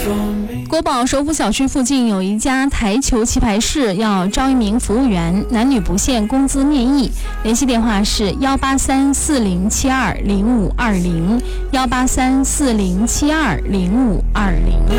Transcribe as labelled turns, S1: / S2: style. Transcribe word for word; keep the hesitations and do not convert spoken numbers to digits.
S1: 国宝首府小区附近有一家台球棋牌室，要招一名服务员，男女不限，工资面议。联系电话是幺八三四零七二零五二零，幺八三四零七二零五二零。